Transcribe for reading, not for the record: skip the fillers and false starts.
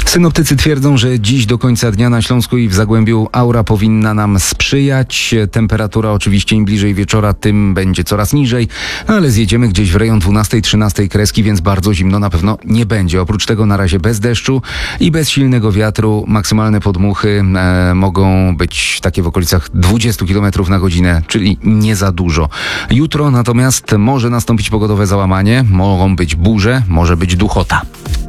Synoptycy twierdzą, że dziś do końca dnia na Śląsku i w Zagłębiu aura powinna nam sprzyjać. Temperatura oczywiście im bliżej wieczora, tym będzie coraz niżej, ale zjedziemy gdzieś w rejon 12-13 kreski, więc bardzo zimno na pewno nie będzie. Oprócz tego na razie bez deszczu i bez silnego wiatru. Maksymalne podmuchy mogą być takie w okolicach 20 km na godzinę, czyli nie za dużo. Jutro natomiast może nastąpić pogodowe załamanie, mogą być burze, może być duchota.